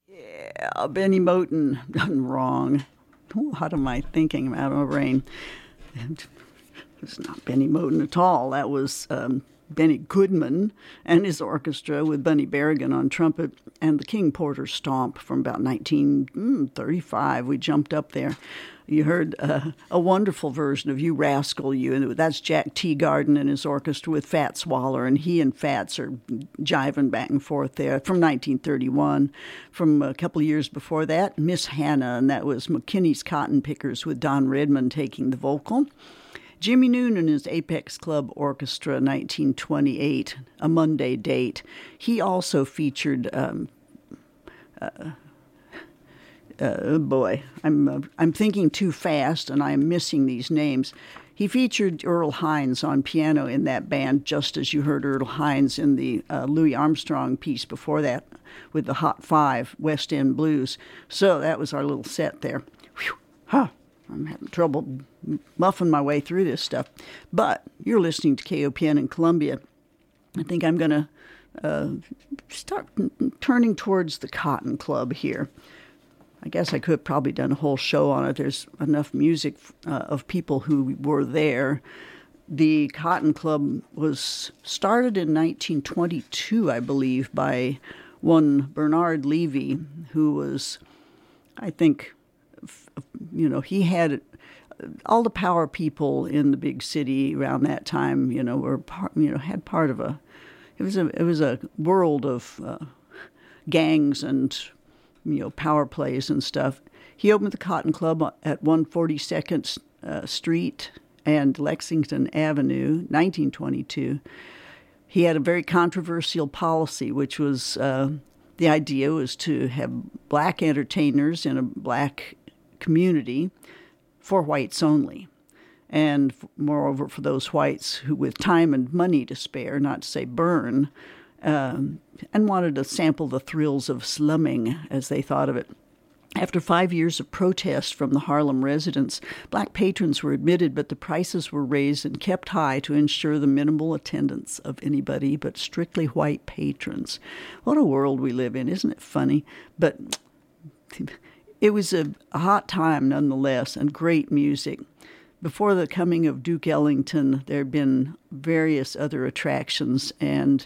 Yeah, Benny Moten. Wrong. What am I thinking? I'm out of my brain. It's not Benny Moten at all. That was Benny Goodman and his orchestra with Bunny Berrigan on trumpet and the King Porter Stomp from about 1935. We jumped up there. You heard a wonderful version of You Rascal You, and that's Jack Teagarden and his orchestra with Fats Waller, and he and Fats are jiving back and forth there from 1931. From a couple of years before that, Miss Hannah, and that was McKinney's Cotton Pickers with Don Redman taking the vocal. Jimmy Noon and his Apex Club Orchestra, 1928, a Monday date. He also featured, I'm thinking too fast and I'm missing these names. He featured Earl Hines on piano in that band, just as you heard Earl Hines in the Louis Armstrong piece before that with the Hot Five, West End Blues. So that was our little set there. Whew. Huh. I'm having trouble muffing my way through this stuff. But you're listening to KOPN in Columbia. I think I'm going to start turning towards the Cotton Club here. I guess I could have probably done a whole show on it. There's enough music of people who were there. The Cotton Club was started in 1922, I believe, by one Bernard Levy, who was, I think, he had all the power people in the big city around that time, were had part of it was a world of gangs and, power plays and stuff. He opened the Cotton Club at 142nd Street and Lexington Avenue, 1922. He had a very controversial policy, which was the idea was to have black entertainers in a black community for whites only, and moreover for those whites who with time and money to spare, not to say burn, and wanted to sample the thrills of slumming as they thought of it. After 5 years of protest from the Harlem residents, black patrons were admitted, but the prices were raised and kept high to ensure the minimal attendance of anybody but strictly white patrons. What a world we live in, isn't it funny? But it was a hot time nonetheless, and great music. Before the coming of Duke Ellington, there had been various other attractions, and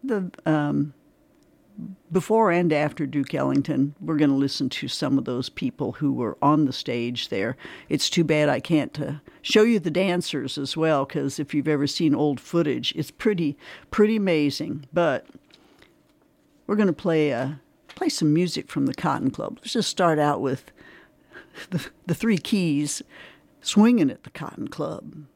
before and after Duke Ellington, we're going to listen to some of those people who were on the stage there. It's too bad I can't show you the dancers as well, because if you've ever seen old footage, it's pretty amazing. But we're going to play some music from the Cotton Club. Let's just start out with the three keys swinging at the Cotton Club.